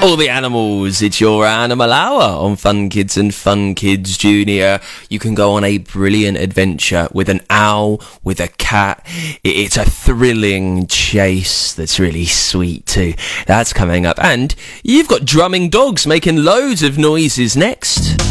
for the animals. It's your Animal Hour on Fun Kids and Fun Kids Junior. You can go on a brilliant adventure with an owl, with a cat. It's a thrilling chase that's really sweet too. That's coming up. And you've got drumming dogs making loads of noises next.